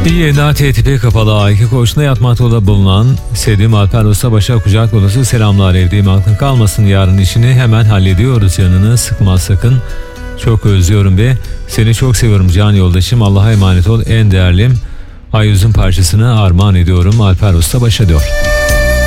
İyi yayınlar. TTP kapalı A2 koğuşunda yatmakta bulunan sevdiğim Alper Ustabaş'a kucak dolusu selamlar. Evdeyim, aklın kalmasın, yarın işini hemen hallediyoruz, canını sıkma sakın. Çok özlüyorum ve seni çok seviyorum can yoldaşım, Allah'a emanet ol, en değerlim Ay Yüzün parçasını armağan ediyorum Alper Ustabaş'a diyor.